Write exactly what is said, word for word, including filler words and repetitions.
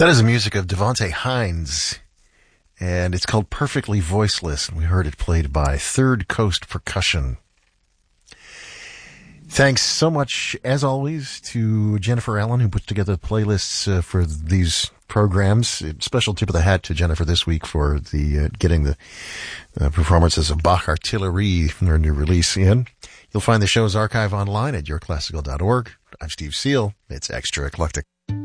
That is the music of Devontae Hines, and it's called Perfectly Voiceless, and we heard it played by Third Coast Percussion. Thanks so much, as always, to Jennifer Allen, who puts together the playlists uh, for these programs. Special tip of the hat to Jennifer this week for the uh, getting the uh, performances of Bach Artillerie, their new release, in. You'll find the show's archive online at your classical dot org. I'm Steve Seal. It's Extra Eclectic.